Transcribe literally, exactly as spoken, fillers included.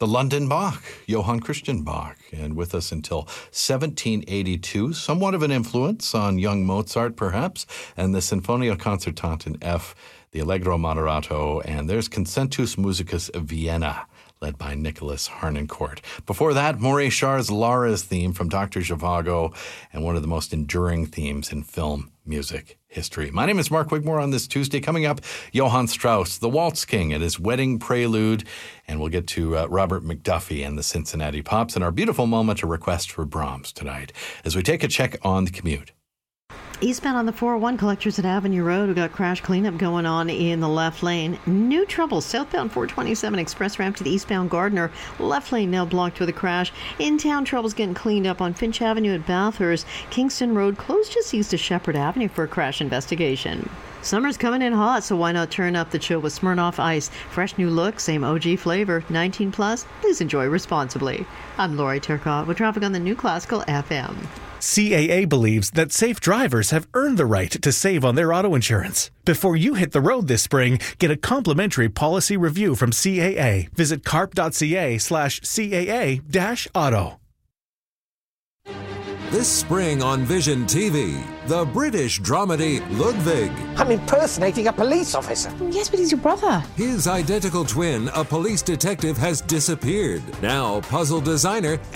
the London Bach, Johann Christian Bach, and with us until seventeen eighty-two, somewhat of an influence on young Mozart, perhaps, and the Sinfonia Concertante in F, the Allegro Moderato, and there's Concentus Musicus Vienna, led by Nicholas Harnoncourt. Before that, Maurice Jarre's Laura's theme from Doctor Zhivago, and one of the most enduring themes in film music history. My name is Mark Wigmore. On this Tuesday, coming up, Johann Strauss, the Waltz King and his Wedding Prelude, and we'll get to uh, Robert McDuffie and the Cincinnati Pops, and our beautiful moment, a request for Brahms tonight, as we take a check on the commute. Eastbound on the four oh one, Collectors at Avenue Road. We've got crash cleanup going on in the left lane. New trouble. Southbound four twenty-seven express ramp to the eastbound Gardner. Left lane now blocked with a crash. In-town trouble's getting cleaned up on Finch Avenue at Bathurst. Kingston Road closed just east of Shepherd Avenue for a crash investigation. Summer's coming in hot, so why not turn up the chill with Smirnoff Ice? Fresh new look, same O G flavor, nineteen plus. Please enjoy responsibly. I'm Lori Turcotte with traffic on the New Classical F M. C A A believes that safe drivers have earned the right to save on their auto insurance. Before you hit the road this spring, get a complimentary policy review from C A A. Visit carp.ca slash CAA dash auto. This spring on Vision T V, the British dramedy Ludwig. I'm impersonating a police officer. Yes, but he's your brother. His identical twin, a police detective, has disappeared. Now, puzzle designer